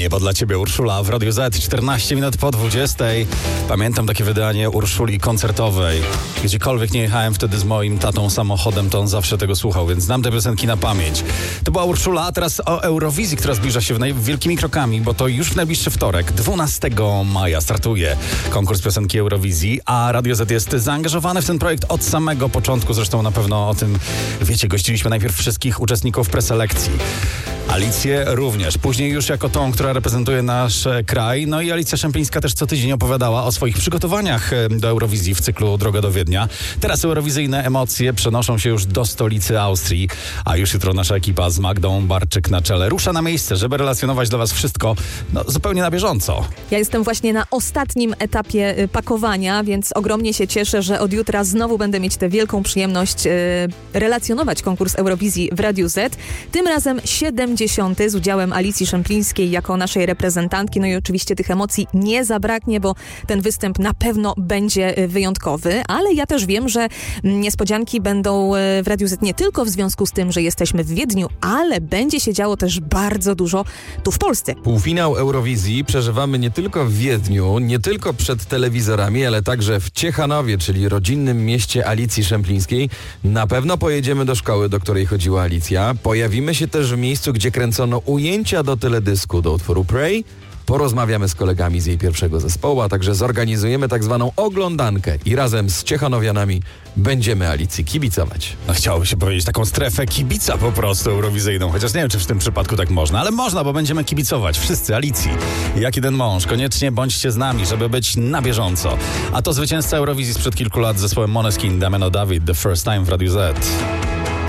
Niebo dla ciebie, Urszula w Radiu Z, 14 minut po 20. Pamiętam takie wydanie Urszuli koncertowej. Gdziekolwiek nie jechałem wtedy z moim tatą samochodem, to on zawsze tego słuchał, więc znam te piosenki na pamięć. To była Urszula, a teraz o Eurowizji, która zbliża się wielkimi krokami, bo to już w najbliższy wtorek, 12 maja startuje konkurs piosenki Eurowizji, a Radio Z jest zaangażowany w ten projekt od samego początku. Zresztą na pewno o tym wiecie, gościliśmy najpierw wszystkich uczestników preselekcji. Alicję również, później już jako tą, która reprezentuje nasz kraj. No i Alicja Szemplińska też co tydzień opowiadała o swoich przygotowaniach do Eurowizji w cyklu Droga do Wiednia. Teraz eurowizyjne emocje przenoszą się już do stolicy Austrii, a już jutro nasza ekipa z Magdą Barczyk na czele rusza na miejsce, żeby relacjonować dla was wszystko zupełnie na bieżąco. Ja jestem właśnie na ostatnim etapie pakowania, więc ogromnie się cieszę, że od jutra znowu będę mieć tę wielką przyjemność relacjonować konkurs Eurowizji w Radiu Z. Tym razem 70. z udziałem Alicji Szemplińskiej jako naszej reprezentantki. No i oczywiście tych emocji nie zabraknie, bo ten występ na pewno będzie wyjątkowy, ale ja też wiem, że niespodzianki będą w Radiu Z nie tylko w związku z tym, że jesteśmy w Wiedniu, ale będzie się działo też bardzo dużo tu w Polsce. Półfinał Eurowizji przeżywamy nie tylko w Wiedniu, nie tylko przed telewizorami, ale także w Ciechanowie, czyli rodzinnym mieście Alicji Szemplińskiej. Na pewno pojedziemy do szkoły, do której chodziła Alicja. Pojawimy się też w miejscu, gdzie kręcono ujęcia do teledysku do utworu Pray. Porozmawiamy z kolegami z jej pierwszego zespołu, a także zorganizujemy tak zwaną oglądankę i razem z Ciechanowianami będziemy Alicji kibicować. Chciałoby się powiedzieć taką strefę kibica po prostu eurowizyjną, chociaż nie wiem, czy w tym przypadku tak można, ale można, bo będziemy kibicować wszyscy Alicji. Jak jeden mąż, koniecznie bądźcie z nami, żeby być na bieżąco. A to zwycięzca Eurowizji sprzed kilku lat z zespołem Måneskin, Damiano David, The First Time w Radiu Z.